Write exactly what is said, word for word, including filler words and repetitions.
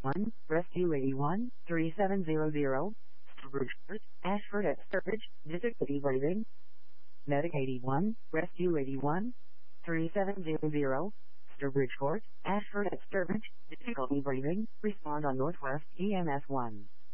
one, Rescue eighty-one, three seven zero zero, Bridgeport, Ashford at Sturbridge, difficulty breathing. Medic eighty-one, Rescue eighty-one, three seven zero zero, Bridgeport, Ashford at Sturbridge, difficulty breathing, respond on Northwest E M S one.